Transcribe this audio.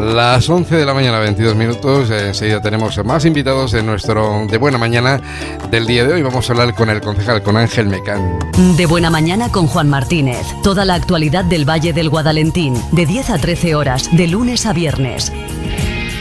Las 11 de la mañana, 22 minutos. Enseguida tenemos más invitados en nuestro De Buena Mañana del día de hoy. Vamos a hablar con el concejal, con Ángel Mecán. De Buena Mañana con Juan Martínez. Toda la actualidad del Valle del Guadalentín, de 10 a 13 horas, de lunes a viernes.